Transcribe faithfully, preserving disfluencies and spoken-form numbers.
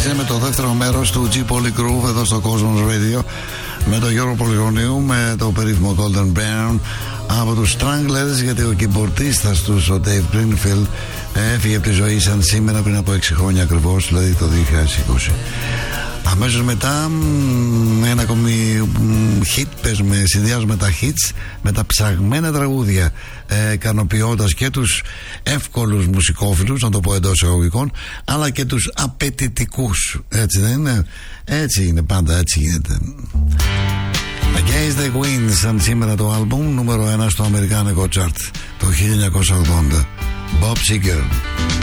ξεκίνησε με το δεύτερο μέρος του G Polygroove εδώ στο Cosmos Radio με τον Γιώργο Πολυγωνίου, με το περίφημο Golden Brown από τους Stranglers, γιατί ο κιμπορτίστας τους, ο Dave Greenfield, έφυγε από τη ζωή σαν σήμερα πριν από έξι χρόνια ακριβώς, δηλαδή το δύο χιλιάδες είκοσι. Αμέσως μετά ένα ακόμη hit, πες με, συνδυάζουμε τα hits με τα ψαγμένα τραγούδια, ε, ικανοποιώντας και τους εύκολους μουσικόφιλους, να το πω εντός εισαγωγικών, αλλά και τους απαιτητικούς. Έτσι δεν είναι? Έτσι είναι πάντα, έτσι γίνεται. Against the Wind, σαν σήμερα το άλμπουμ νούμερο ένα στο αμερικάνικο chart το χίλια εννιακόσια ογδόντα. Bob Seger.